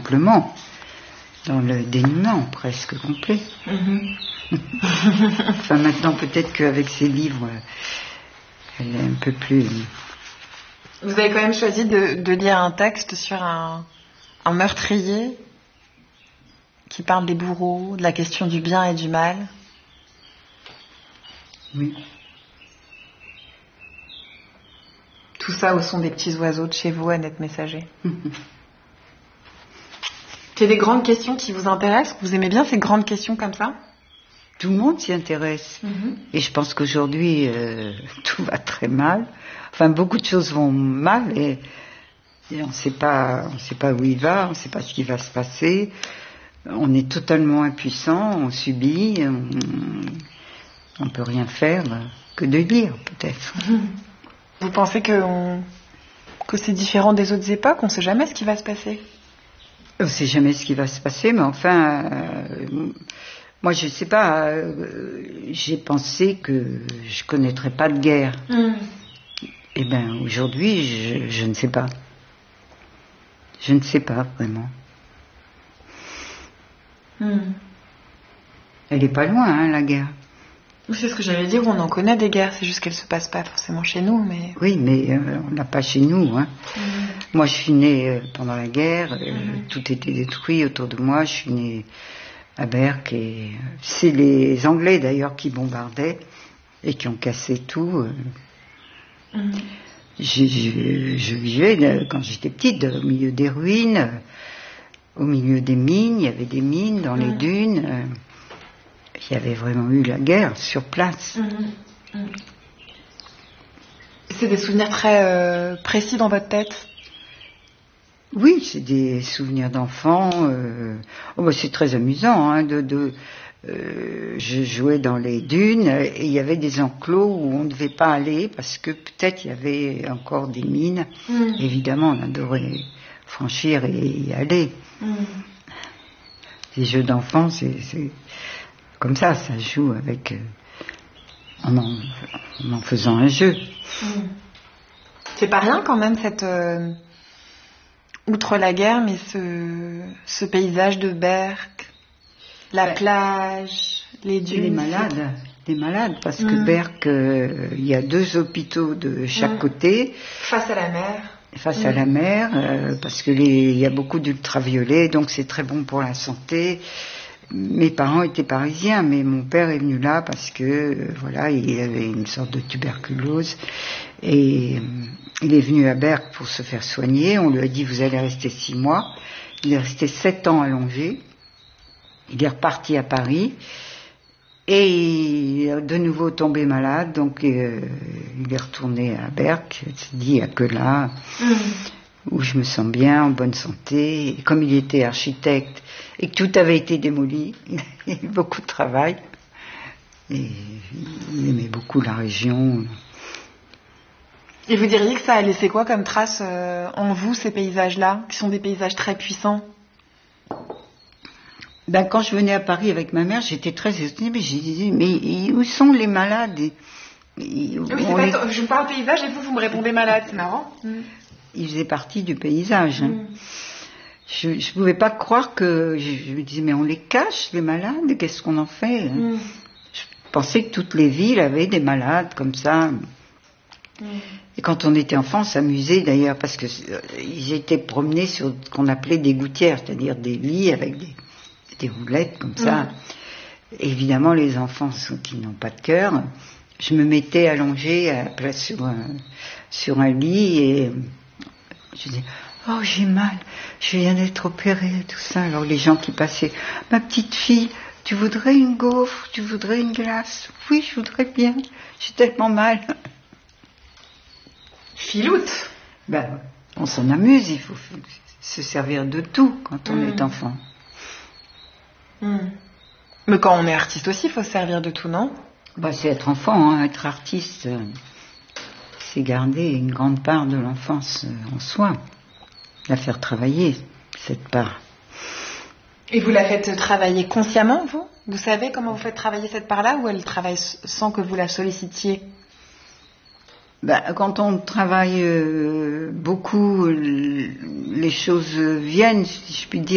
simplement, dans le dénuement presque complet. Enfin, maintenant, peut-être qu'avec ses livres, elle est un peu plus... Vous avez quand même choisi de lire un texte sur un meurtrier qui parle des bourreaux, de la question du bien et du mal. Oui. Tout ça au son des petits oiseaux de chez vous, Annette Messager. C'est des grandes questions qui vous intéressent? Vous aimez bien ces grandes questions comme ça? Tout le monde s'y intéresse. Et je pense qu'aujourd'hui, tout va très mal. Enfin, beaucoup de choses vont mal et on ne sait pas où il va, on ne sait pas ce qui va se passer. On est totalement impuissant, on subit, on ne peut rien faire que de lire, peut-être. Vous pensez que c'est différent des autres époques? On ne sait jamais ce qui va se passer. On ne sait jamais ce qui va se passer, mais enfin, moi je ne sais pas, j'ai pensé que je ne connaîtrais pas de guerre. Eh bien, aujourd'hui, je ne sais pas. Je ne sais pas, vraiment. Elle n'est pas loin, hein, la guerre. C'est ce que j'allais dire, on en connaît des guerres, c'est juste qu'elles ne se passent pas forcément chez nous. Mais... Oui, mais on n'a pas chez nous. Hein. Moi, je suis née pendant la guerre, tout était détruit autour de moi, je suis née à Berck, et c'est les Anglais d'ailleurs qui bombardaient et qui ont cassé tout. Je vivais, quand j'étais petite, au milieu des ruines, au milieu des mines, il y avait des mines dans les dunes. Il y avait vraiment eu la guerre sur place. C'est des souvenirs très précis dans votre tête? Oui, c'est des souvenirs d'enfants. C'est très amusant. Hein, je jouais dans les dunes et il y avait des enclos où on ne devait pas aller parce que peut-être il y avait encore des mines. Évidemment, on adorait franchir et y aller. Les jeux d'enfants, c'est comme ça joue avec en faisant un jeu. C'est pas rien quand même cette outre la guerre, mais ce paysage de Berck, la plage, les dunes. Les malades, parce que Berck, il y a 2 hôpitaux de chaque côté. Face à la mer. Face à la mer, parce que il y a beaucoup d'ultraviolets, donc c'est très bon pour la santé. Mes parents étaient parisiens, mais mon père est venu là parce que voilà, il avait une sorte de tuberculose et il est venu à Berck pour se faire soigner. On lui a dit vous allez rester 6 mois. Il est resté 7 ans allongé. Il est reparti à Paris et il est de nouveau tombé malade, donc il est retourné à Berck. Il s'est dit il n'y a que là où je me sens bien, en bonne santé. Et comme il était architecte et que tout avait été démoli, il a eu beaucoup de travail. Et il aimait beaucoup la région. Et vous diriez que ça a laissé quoi comme trace en vous, ces paysages-là, qui sont des paysages très puissants? Quand je venais à Paris avec ma mère, j'étais très étonnée, mais j'ai dit, mais où sont les malades? Je vous parle paysage et vous me répondez malade, c'est marrant. Ils faisaient partie du paysage. Hein. Je ne pouvais pas croire que... Je me disais, mais on les cache, les malades, qu'est-ce qu'on en fait? Je pensais que toutes les villes avaient des malades comme ça. Et quand on était enfant, on s'amusait d'ailleurs, parce qu'ils étaient promenés sur ce qu'on appelait des gouttières, c'est-à-dire des lits avec des roulettes comme ça. Et évidemment, les enfants qui n'ont pas de cœur, je me mettais allongée à la place sur un lit et je disais oh j'ai mal, je viens d'être opérée, tout ça. Alors les gens qui passaient, ma petite fille, tu voudrais une gaufre, tu voudrais une glace? Oui, je voudrais bien, j'ai tellement mal. Filoute. On s'en amuse, il faut se servir de tout quand on est enfant. Mais quand on est artiste aussi, il faut se servir de tout, non? C'est être enfant, hein. Être artiste, c'est garder une grande part de l'enfance en soi, la faire travailler, cette part. Et vous la faites travailler consciemment, vous? Vous savez comment vous faites travailler cette part-là, ou elle travaille sans que vous la sollicitiez? Quand on travaille beaucoup, les choses viennent, si je puis dire.